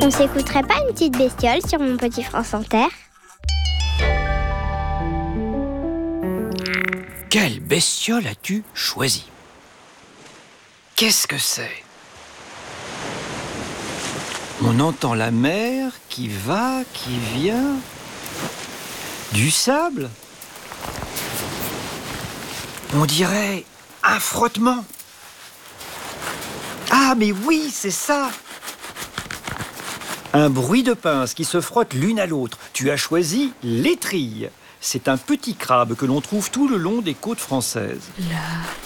On s'écouterait pas une petite bestiole sur Mon Petit France Inter? Quelle bestiole as-tu choisi? Qu'est-ce que c'est? On entend la mer qui va, qui vient. Du sable? On dirait un frottement. Ah, mais oui, c'est ça! Un bruit de pinces qui se frottent l'une à l'autre. Tu as choisi l'étrille. C'est un petit crabe que l'on trouve tout le long des côtes françaises.